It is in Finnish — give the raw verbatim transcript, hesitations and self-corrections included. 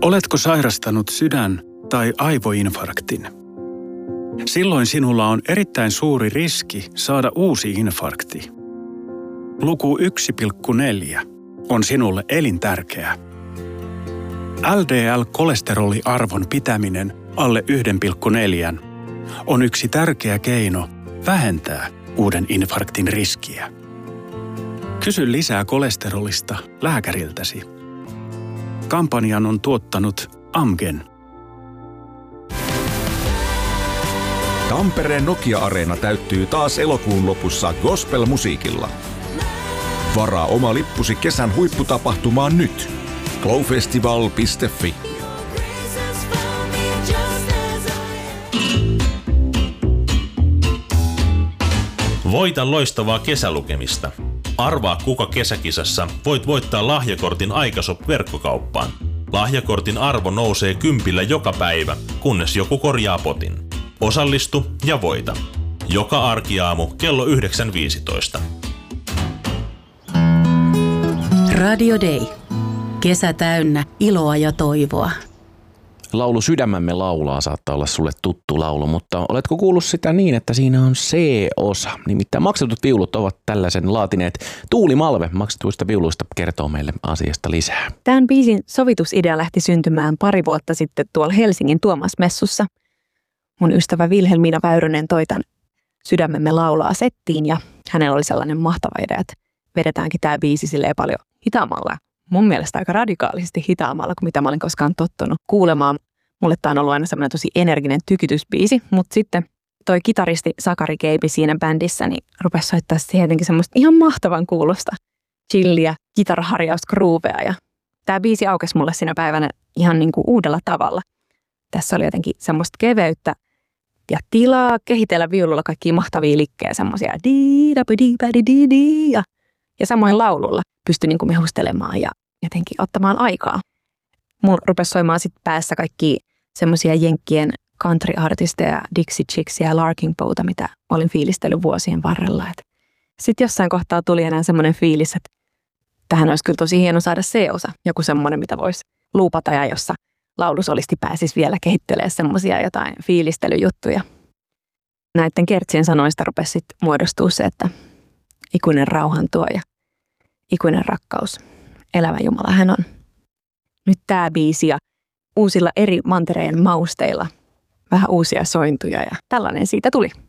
Oletko sairastanut sydän- tai aivoinfarktin? Silloin sinulla on erittäin suuri riski saada uusi infarkti. Luku yksi pilkku neljä on sinulle elintärkeä. L D L-kolesteroliarvon pitäminen alle yksi pilkku neljä on yksi tärkeä keino vähentää uuden infarktin riskiä. Kysy lisää kolesterolista lääkäriltäsi. Kampanjan on tuottanut Amgen. Tampereen Nokia-areena täyttyy taas elokuun lopussa gospel-musiikilla. Varaa oma lippusi kesän huipputapahtumaan nyt. glowfestival piste fi. Voita loistavaa kesälukemista. Arvaa, kuka kesäkisassa voit voittaa lahjakortin Aikashop-verkkokauppaan. Lahjakortin arvo nousee kympillä joka päivä, kunnes joku korjaa potin. Osallistu ja voita. Joka arkiaamu kello yhdeksän viisitoista. Radio Day. Kesä täynnä iloa ja toivoa. Laulu Sydämämme laulaa saattaa olla sulle tuttu laulu, mutta oletko kuullut sitä niin, että siinä on C-osa? Nimittäin maksetut viulut ovat tällaisen laatineet. Tuuli Malve maksetuista viuluista kertoo meille asiasta lisää. Tämän biisin sovitusidea lähti syntymään pari vuotta sitten tuolla Helsingin Tuomas-messussa. Mun ystävä Vilhelmiina Väyrynen toi tämän Sydämemme laulaa settiin ja hänellä oli sellainen mahtava idea, että vedetäänkin tämä biisi silleen paljon hitaammalla. Mun mielestä aika radikaalisti hitaammalla kuin mitä mä olin koskaan tottunut kuulemaan. Mulle tää on ollut aina semmoinen tosi energinen tykytysbiisi, mutta sitten toi kitaristi Sakari Keipi siinä bändissä niin rupesi soittaa sitten jotenkin semmoista ihan mahtavan kuulosta chilliä, kitaraharjausgruuvea ja tää biisi aukesi mulle siinä päivänä ihan niin kuin uudella tavalla. Tässä oli jotenkin semmoista keveyttä ja tilaa kehitellä viululla kaikkia mahtavia likkejä, semmoisia ja, ja samoin laululla pystyi niin kuin mehustelemaan ja jotenkin ottamaan aikaa. Mulla rupesi soimaan sitten päässä kaikki semmoisia jenkkien country-artisteja, Dixie Chicksia ja Larkin Bowta, mitä olin fiilistellyt vuosien varrella. Sitten jossain kohtaa tuli enää semmoinen fiilis, että tähän olisi kyllä tosi hieno saada C-osa, joku semmoinen, mitä voisi luupata ja jossa laulusolisti pääsisi vielä kehittelemään semmoisia jotain fiilistelyjuttuja. Näiden kertsien sanoista rupesi sitten muodostua se, että ikuinen rauhan tuoja, ikuinen rakkaus, elävä Jumala hän on. Nyt tämä biisi ja uusilla eri mantereen mausteilla vähän uusia sointuja ja tällainen siitä tuli.